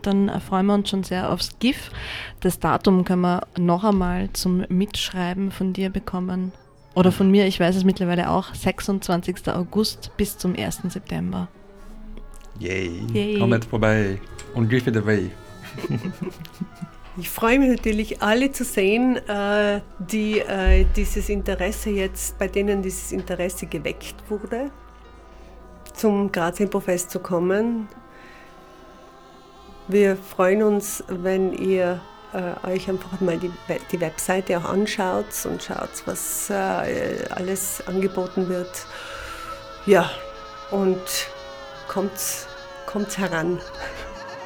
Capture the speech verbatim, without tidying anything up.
dann freuen wir uns schon sehr aufs GIF. Das Datum können wir noch einmal zum Mitschreiben von dir bekommen. Oder von mir, ich weiß es mittlerweile auch, sechsundzwanzigster August bis zum ersten September. Yay, Yay. Kommt vorbei und give it away. Ich freue mich natürlich, alle zu sehen, äh, die äh, dieses Interesse jetzt, bei denen dieses Interesse geweckt wurde, zum Graz Improfest zu kommen. Wir freuen uns, wenn ihr äh, euch einfach mal die, die Webseite auch anschaut und schaut, was äh, alles angeboten wird. Ja, und kommt, kommt heran.